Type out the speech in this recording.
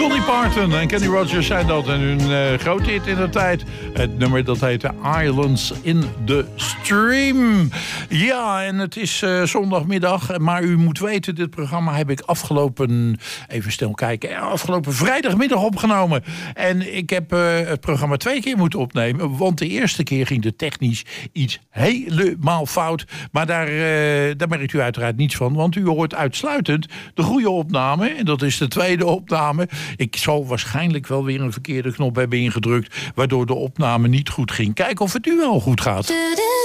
Dolly Parton en Kenny Rogers zijn dat. En hun grote hit in de tijd. Het nummer dat heette Islands in the Stream. Ja, en het is zondagmiddag. Maar u moet weten, dit programma heb ik afgelopen vrijdagmiddag opgenomen. En ik heb het programma 2 keer moeten opnemen. Want de eerste keer ging de technisch iets helemaal fout. Maar daar merkt u uiteraard niets van. Want u hoort uitsluitend de goede opname. En dat is de tweede opname. Ik zal waarschijnlijk wel weer een verkeerde knop hebben ingedrukt. Waardoor de opname niet goed ging. Kijken of het nu wel goed gaat.